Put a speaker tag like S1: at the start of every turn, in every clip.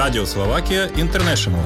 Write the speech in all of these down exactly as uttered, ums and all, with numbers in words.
S1: Радио Словакия Интернешнл.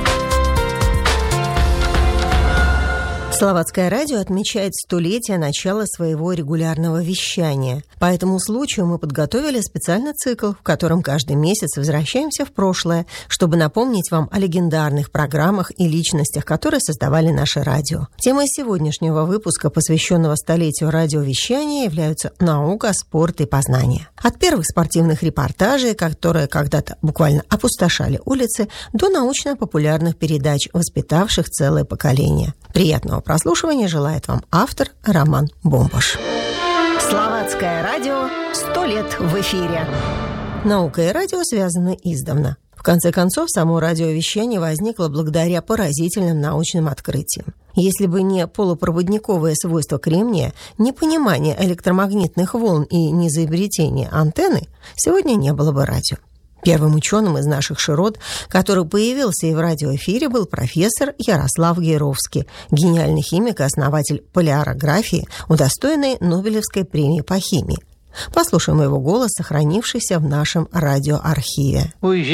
S2: Словацкое радио отмечает столетие начала своего регулярного вещания. По этому случаю мы подготовили специальный цикл, в котором каждый месяц возвращаемся в прошлое, чтобы напомнить вам о легендарных программах и личностях, которые создавали наше радио. Темой сегодняшнего выпуска, посвященного столетию радиовещания, являются наука, спорт и познание. От первых спортивных репортажей, которые когда-то буквально опустошали улицы, до научно-популярных передач, воспитавших целое поколение. Приятного прослушивания желает вам автор Роман Бомбаш. Словацкое радио «Сто лет в эфире». Наука и радио связаны издавна. В конце концов, само радиовещание возникло благодаря поразительным научным открытиям. Если бы не полупроводниковое свойство кремния, не понимание электромагнитных волн и не изобретение антенны, сегодня не было бы радио. Первым ученым из наших широт, который появился и в радиоэфире, был профессор Ярослав Гейровский, гениальный химик и основатель полярографии, удостоенный Нобелевской премии по химии. Послушаем его голос, сохранившийся в нашем радиоархиве.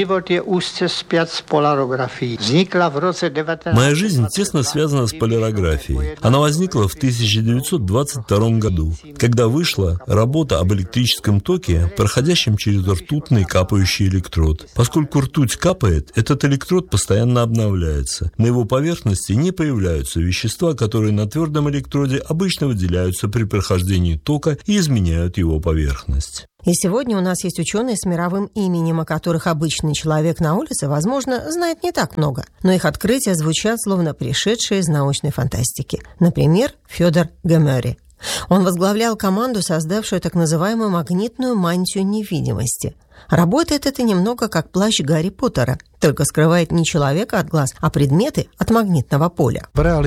S3: Моя жизнь тесно связана с полярографией. Она возникла в тысяча девятьсот двадцать втором году, когда вышла работа об электрическом токе, проходящем через ртутный капающий электрод. Поскольку ртуть капает, этот электрод постоянно обновляется. На его поверхности не появляются вещества, которые на твердом электроде обычно выделяются при прохождении тока и изменяют его поверхность. поверхность.
S2: И сегодня у нас есть ученые с мировым именем, о которых обычный человек на улице, возможно, знает не так много. Но их открытия звучат словно пришедшие из научной фантастики. Например, Фёдор Гомери. Он возглавлял команду, создавшую так называемую магнитную мантию невидимости. Работает это немного как плащ Гарри Поттера, только скрывает не человека от глаз, а предметы от магнитного поля.
S3: На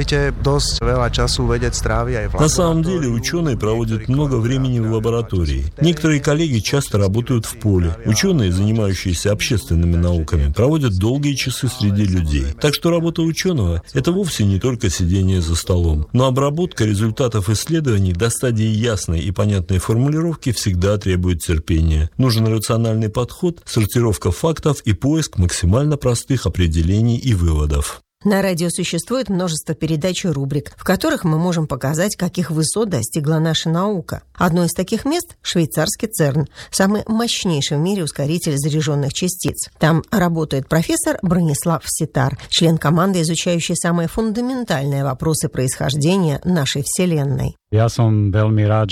S3: самом деле ученые проводят много времени в лаборатории. Некоторые коллеги часто работают в поле. Ученые, занимающиеся общественными науками, проводят долгие часы среди людей. Так что работа ученого – это вовсе не только сидение за столом. Но обработка результатов исследований до стадии ясной и понятной формулировки всегда требует терпения. Нужен рациональный подход, сортировка фактов и поиск максимально простых определений и выводов.
S2: На радио существует множество передач и рубрик, в которых мы можем показать, каких высот достигла наша наука. Одно из таких мест – швейцарский ЦЕРН, самый мощнейший в мире ускоритель заряженных частиц. Там работает профессор Бронислав Ситар, член команды, изучающей самые фундаментальные вопросы происхождения нашей Вселенной.
S4: Я очень рад,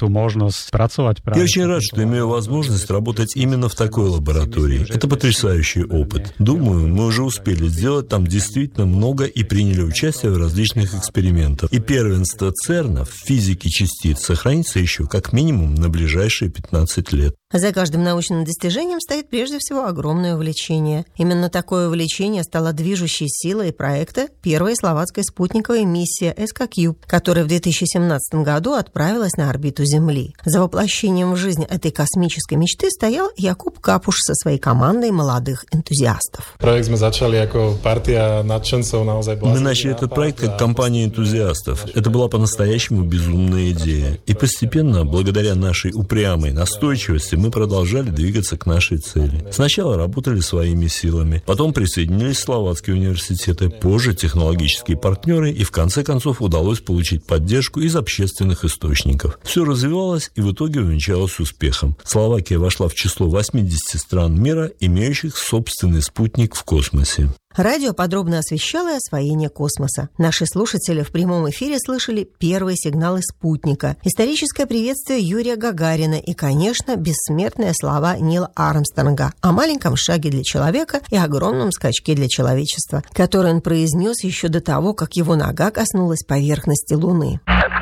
S3: что имею возможность работать именно в такой лаборатории. Это потрясающий опыт. Думаю, мы уже успели сделать там действительно много и приняли участие в различных экспериментах. И первенство ЦЕРНа в физике частиц сохранится еще как минимум на ближайшие пятнадцать лет.
S2: За каждым научным достижением стоит прежде всего огромное увлечение. Именно такое увлечение стало движущей силой проекта первой словацкой спутниковой миссии эс ка кью, которая в две тысячи семнадцатом году отправилась на орбиту Земли. За воплощением в жизнь этой космической мечты стоял Jakub Kapuš со своей командой молодых энтузиастов.
S3: Мы начали этот проект как компания энтузиастов. Это была по-настоящему безумная идея. И постепенно, благодаря нашей упрямой настойчивости, мы продолжали двигаться к нашей цели. Сначала работали своими силами, потом присоединились словацкие университеты, позже технологические партнеры, и в конце концов удалось получить поддержку из общественных источников. Все развивалось и в итоге увенчалось успехом. Словакия вошла в число восьмидесяти стран мира, имеющих собственный спутник в космосе.
S2: Радио подробно освещало освоение космоса. Наши слушатели в прямом эфире слышали первые сигналы спутника, историческое приветствие Юрия Гагарина и, конечно, бессмертные слова Нила Армстронга о маленьком шаге для человека и огромном скачке для человечества, который он произнес еще до того, как его нога коснулась поверхности Луны.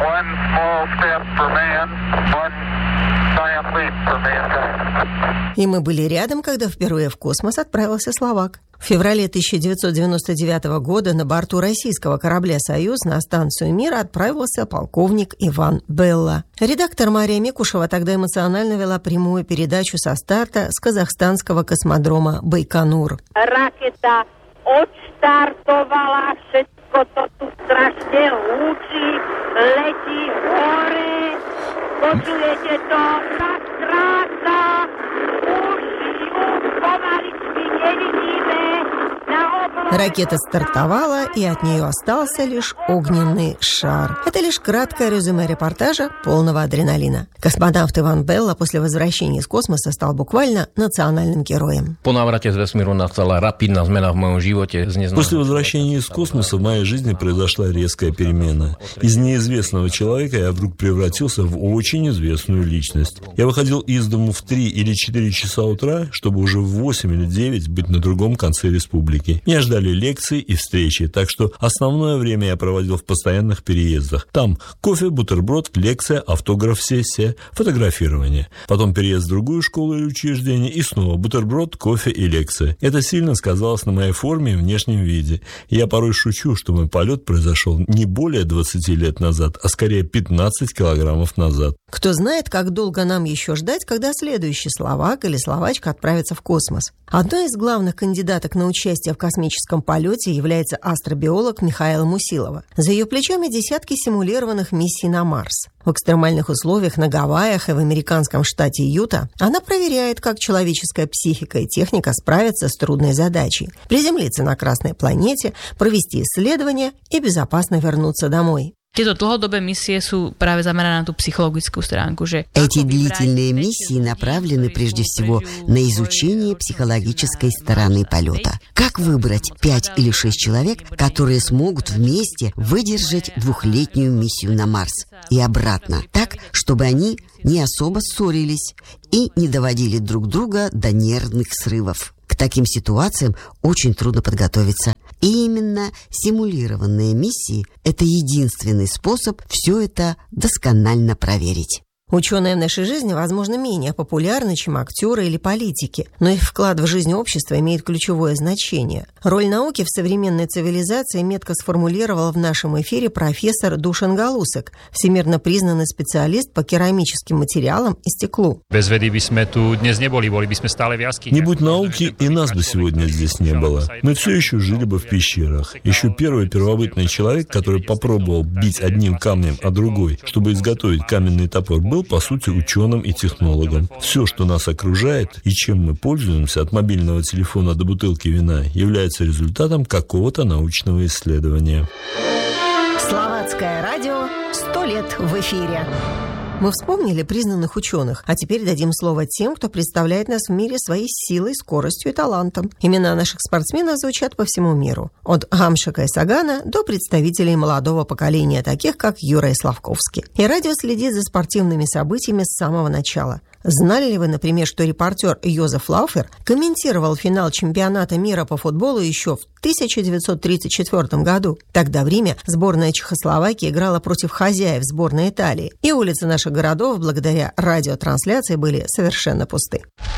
S2: И мы были рядом, когда впервые в космос отправился словак. В феврале тысяча девятьсот девяносто девятого года на борту российского корабля «Союз» на станцию «Мир» отправился полковник Иван Белла. Редактор Мария Микушева тогда эмоционально вела прямую передачу со старта с казахстанского космодрома Байконур.
S5: Ракета отстартовала, všetko to tu strašne húči, letí hore, počujete to, tak krása, už ju pomaličky nevidí.
S2: Ракета стартовала, и от нее остался лишь огненный шар. Это лишь краткое резюме репортажа, полного адреналина. Космонавт Иван Белла после возвращения из космоса стал буквально национальным героем.
S4: По наврате z vesmíru nastala rapidná zmena v mojom živote.
S3: После возвращения из космоса в моей жизни произошла резкая перемена. Из неизвестного человека я вдруг превратился в очень известную личность. Я выходил из дому в три или четыре часа утра, чтобы уже в восемь или девять быть на другом конце республики. Меня ждали лекции и встречи, так что основное время я проводил в постоянных переездах. Там кофе, бутерброд, лекция, автограф-сессия, фотографирование. Потом переезд в другую школу или учреждение и снова бутерброд, кофе и лекция. Это сильно сказалось на моей форме и внешнем виде. Я порой шучу, что мой полет произошел не более двадцати лет назад, а скорее пятнадцать килограммов назад.
S2: Кто знает, как долго нам еще ждать, когда следующий словак или словачка отправится в космос. Одной из главных кандидаток на участие в космическом полете является астробиолог Михаила Мусилова. За ее плечами десятки симулированных миссий на Марс. В экстремальных условиях на Гавайях и в американском штате Юта она проверяет, как человеческая психика и техника справятся с трудной задачей – приземлиться на Красной планете, провести исследования и безопасно вернуться домой.
S6: Эти
S7: длительные миссии направлены прежде всего на изучение психологической стороны полета. Как выбрать пять или шесть человек, которые смогут вместе выдержать двухлетнюю миссию на Марс и обратно, так, чтобы они не особо ссорились и не доводили друг друга до нервных срывов. К таким ситуациям очень трудно подготовиться. И именно симулированные миссии – это единственный способ все это досконально проверить.
S2: Ученые в нашей жизни, возможно, менее популярны, чем актеры или политики, но их вклад в жизнь общества имеет ключевое значение. Роль науки в современной цивилизации метко сформулировал в нашем эфире профессор Душан Галусек, всемирно признанный специалист по керамическим материалам и стеклу.
S3: Не будь науки, и нас бы сегодня здесь не было. Мы все еще жили бы в пещерах. Еще первый первобытный человек, который попробовал бить одним камнем, а другой, чтобы изготовить каменный топор, был, по сути, ученым и технологом. Все, что нас окружает и чем мы пользуемся, от мобильного телефона до бутылки вина, является результатом какого-то научного исследования.
S2: Словацкое радио «Сто лет в эфире». Мы вспомнили признанных ученых, а теперь дадим слово тем, кто представляет нас в мире своей силой, скоростью и талантом. Имена наших спортсменов звучат по всему миру. От Гамшика и Сагана до представителей молодого поколения, таких как Юрий Славковский. И радио следит за спортивными событиями с самого начала. Знали ли вы, например, что репортер Йозеф Лауфер комментировал финал чемпионата мира по футболу еще в тысяча девятьсот тридцать четвёртом году? Тогда в Риме сборная Чехословакии играла против хозяев сборной Италии, и улицы наших городов благодаря радиотрансляции были совершенно пусты.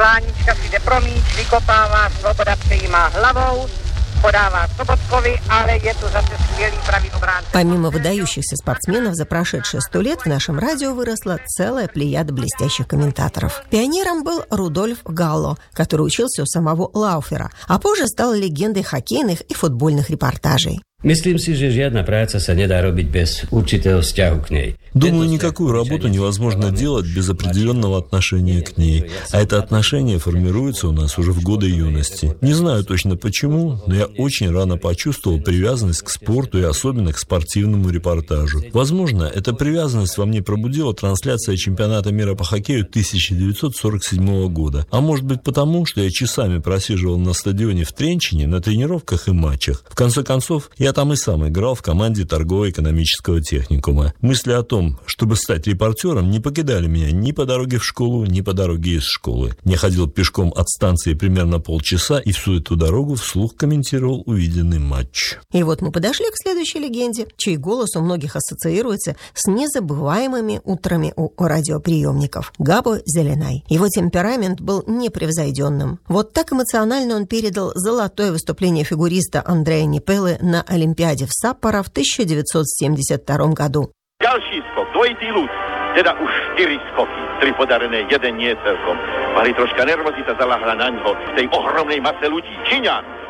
S2: Помимо выдающихся спортсменов, за прошедшие сто лет в нашем радио выросла целая плеяда блестящих комментаторов. Пионером был Рудольф Галло, который учился у самого Лауфера, а позже стал легендой хоккейных и футбольных репортажей.
S8: Myslím si, že žiadna práca sa nedá robiť bez určitého vzťahu k nej.
S3: Думаю, никакую работу невозможно делать без определенного отношения к ней. А это отношение формируется у нас уже в годы юности. Не знаю точно почему, но я очень рано почувствовал привязанность к спорту и особенно к спортивному репортажу. Возможно, эта привязанность во мне пробудила трансляция чемпионата мира по хоккею тысяча девятьсот сорок седьмого года. А может быть потому, что я часами просиживал на стадионе в Тренчине на тренировках и матчах. В конце концов, я там и сам играл в команде торгово-экономического техникума. Мысли о том, чтобы стать репортером, не покидали меня ни по дороге в школу, ни по дороге из школы. Я ходил пешком от станции примерно полчаса и всю эту дорогу вслух комментировал увиденный матч.
S2: И вот мы подошли к следующей легенде, чей голос у многих ассоциируется с незабываемыми утрами у радиоприемников. Габо Зеленай. Его темперамент был непревзойденным. Вот так эмоционально он передал золотое выступление фигуриста Андрея Нипелы на Олимпиаде в Саппоро в тысяча девятьсот семьдесят втором году.
S9: Ďalší skok, dvojitý ľud, teda už štyri skoky, tri podarené, jeden nie celkom. Mali troška nervozita zaľahla na ňo v tej ohromnej mase ľudí. Číňan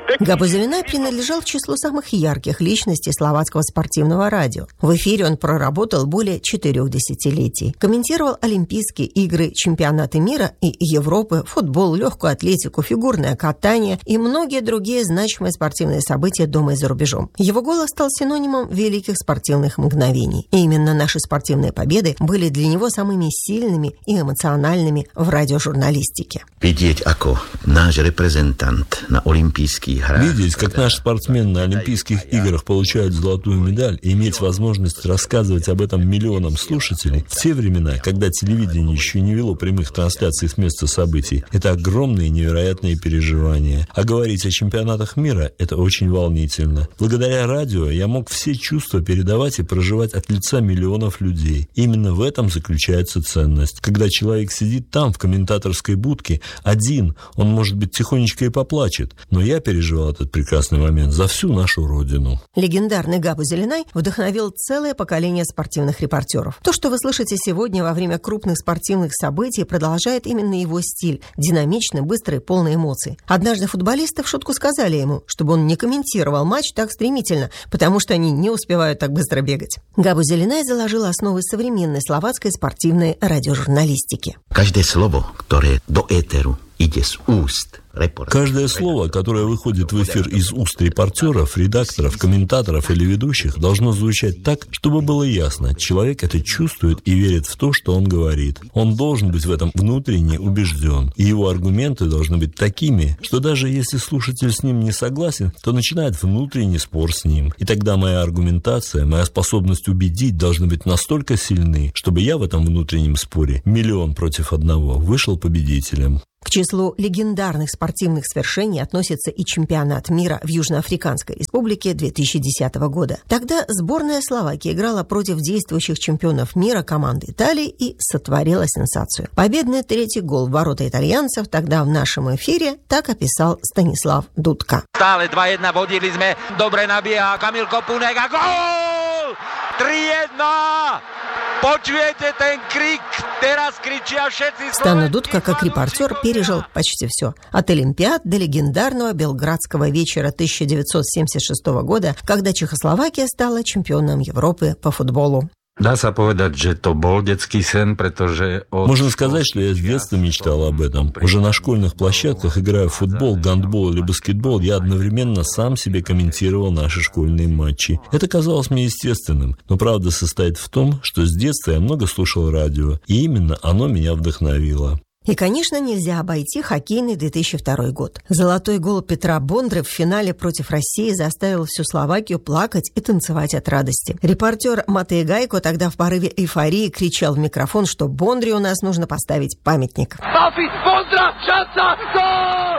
S2: Габо Зеленай принадлежал к числу самых ярких личностей словацкого спортивного радио. В эфире он проработал более четырех десятилетий. Комментировал Олимпийские игры, чемпионаты мира и Европы, футбол, легкую атлетику, фигурное катание и многие другие значимые спортивные события дома и за рубежом. Его голос стал синонимом великих спортивных мгновений. И именно наши спортивные победы были для него самыми сильными и эмоциональными в радиожурналистике.
S6: Видеть, ако наш репрезентант на Олимпийских
S3: Видеть, как наш спортсмен на Олимпийских играх получает золотую медаль и иметь возможность рассказывать об этом миллионам слушателей в те времена, когда телевидение еще не вело прямых трансляций с места событий, это огромные невероятные переживания. А говорить о чемпионатах мира – это очень волнительно. Благодаря радио я мог все чувства передавать и проживать от лица миллионов людей. Именно в этом заключается ценность. Когда человек сидит там, в комментаторской будке, один, он, может быть, тихонечко и поплачет, но я переживал этот прекрасный момент за всю нашу родину.
S2: Легендарный Габо Зеленай вдохновил целое поколение спортивных репортеров. То, что вы слышите сегодня во время крупных спортивных событий, продолжает именно его стиль – динамичный, быстрый, полный эмоций. Однажды футболисты в шутку сказали ему, чтобы он не комментировал матч так стремительно, потому что они не успевают так быстро бегать. Габо Зеленай заложил основы современной словацкой спортивной радиожурналистики.
S6: Каждое слово, которое до этеру идет с уст.
S3: Каждое слово, которое выходит в эфир из уст репортеров, редакторов, комментаторов или ведущих, должно звучать так, чтобы было ясно. Человек это чувствует и верит в то, что он говорит. Он должен быть в этом внутренне убежден. И его аргументы должны быть такими, что даже если слушатель с ним не согласен, то начинает внутренний спор с ним. И тогда моя аргументация, моя способность убедить должны быть настолько сильны, чтобы я в этом внутреннем споре, миллион против одного, вышел победителем.
S2: К числу легендарных спортивных свершений относится и чемпионат мира в Южноафриканской республике две тысячи десятого года. Тогда сборная Словакии играла против действующих чемпионов мира команды Италии и сотворила сенсацию. Победный третий гол в ворота итальянцев тогда в нашем эфире так описал Станислав Дудка.
S10: Stále dva jedna vodili sme, dobre nabieha Kamil Kopunek a gól! tri jedna! Počujete ten krik? Teraz kričia všetci.
S2: Стана Дудка, как репортер, пережил почти все. От Олимпиад до легендарного Белградского вечера тысяча девятьсот семьдесят шестого года, когда Чехословакия стала чемпионом Европы по футболу.
S11: Dá sa povedať, že to bol detský sen, pretože...
S3: Можно сказать, что я с детства мечтал об этом. Уже на школьных площадках, играя в футбол, гандбол или баскетбол, я одновременно сам себе комментировал наши школьные матчи. Это казалось мне естественным, но правда состоит в том, что с детства я много слушал радио, и именно оно меня вдохновило.
S2: И, конечно, нельзя обойти хоккейный две тысячи второй год. Золотой гол Петра Бондры в финале против России заставил всю Словакию плакать и танцевать от радости. Репортер Матей Гайко тогда в порыве эйфории кричал в микрофон, что Бондре у нас нужно поставить памятник.
S10: Pafi, Bondra, šanca, gól!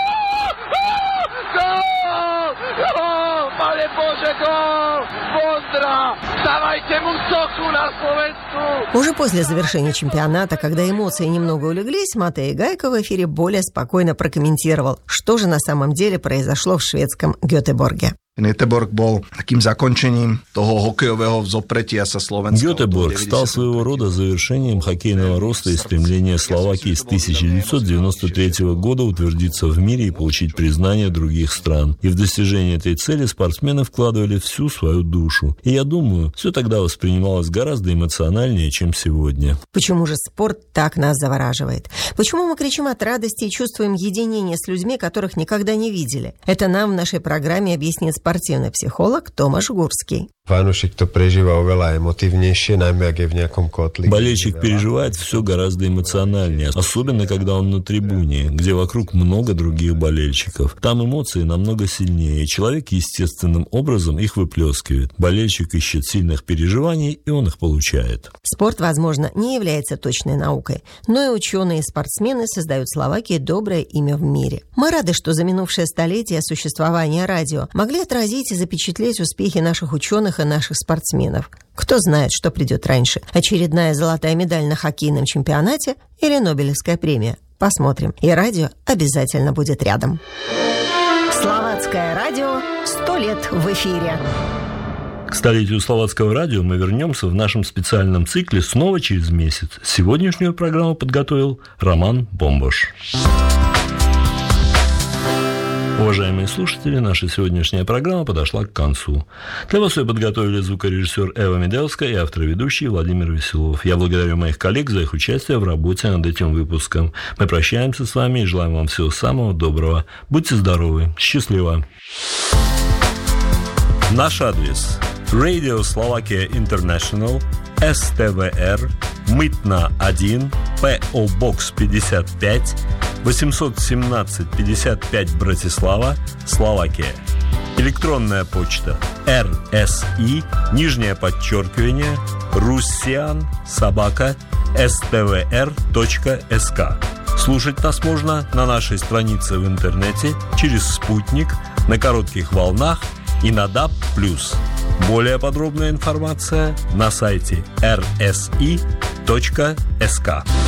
S10: Gól! Gól! Pane Bože, gól! Bondra! Dávajte mu sochu na Slovensku!
S2: Уже после завершения чемпионата, когда эмоции немного улеглись, Матей Гайко в эфире более спокойно прокомментировал, что же на самом деле произошло в шведском Гётеборге.
S12: Гётеборг был таким закончением того хоккейового взопретия со Словенска.
S3: Гётеборг стал своего рода завершением хоккейного роста и стремления Словакии с тысяча девятьсот девяносто третьего года утвердиться в мире и получить признание других стран. И в достижение этой цели спортсмены вкладывали всю свою душу. И я думаю, все тогда воспринималось гораздо эмоциональнее, чем сегодня.
S2: Почему же спорт так нас завораживает? Почему мы кричим от радости и чувствуем единение с людьми, которых никогда не видели? Это нам в нашей программе объяснит спортивный психолог Томаш Гурский.
S11: Фанушек то преживá oveľa emotívnejšie, najmä ak je v nejakom kotli.
S3: Болельщик переживает все гораздо эмоциональнее, особенно когда он на трибуне, где вокруг много других болельщиков. Там эмоции намного сильнее, и человек естественным образом их выплескивает. Болельщик ищет сильных переживаний, и он их получает.
S2: Спорт, возможно, не является точной наукой, но и ученые и спортсмены создают Словакии доброе имя в мире. Мы рады, что за минувшее столетие существования радио могли отразить и запечатлеть успехи наших ученых и наших спортсменов. Кто знает, что придет раньше? Очередная золотая медаль на хоккейном чемпионате или Нобелевская премия? Посмотрим. И радио обязательно будет рядом. Словацкое радио сто лет в эфире.
S3: К столетию словацкого радио мы вернемся в нашем специальном цикле снова через месяц. Сегодняшнюю программу подготовил Роман Бомбош. Уважаемые слушатели, наша сегодняшняя программа подошла к концу. Для вас ее подготовили звукорежиссер Эва Меделская и автор и ведущий Владимир Веселов. Я благодарю моих коллег за их участие в работе над этим выпуском. Мы прощаемся с вами и желаем вам всего самого доброго. Будьте здоровы. Счастливо. Наш адрес: Radio Slovakia International, эс тэ вэ эр, Мытна один, пэ о Box пятьдесят пять, восемьсот семнадцать пятьдесят пять, Братислава, Словакия. Электронная почта эр эс и, нижнее подчеркивание, руссиан, собака, эс тэ вэ эр точка эс ка. Слушать нас можно на нашей странице в интернете, через спутник, на коротких волнах и на даб плюс. Более подробная информация на сайте эр эс и точка эс ка.